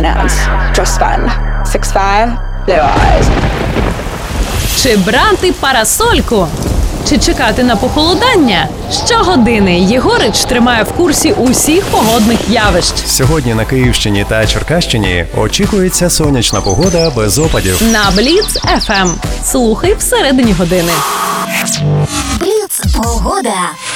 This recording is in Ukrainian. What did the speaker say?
finance. Just fun. 6'5", blue eyes. Чи брати парасольку? Чи чекати на похолодання? Щогодини Єгорич тримає в курсі усіх погодних явищ. Сьогодні на Київщині та Черкащині очікується сонячна погода без опадів. На Бліц FM. Слухай всередині години. Бліц погода.